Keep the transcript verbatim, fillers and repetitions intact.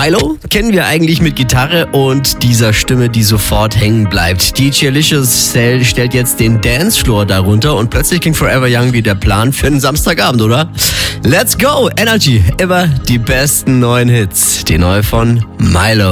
Milo kennen wir eigentlich mit Gitarre und dieser Stimme, die sofort hängen bleibt. D J Licious stellt jetzt den Dancefloor darunter und plötzlich klingt Forever Young wie der Plan für einen Samstagabend, oder? Let's go! Energy, immer die besten neuen Hits. Die neue von Milo.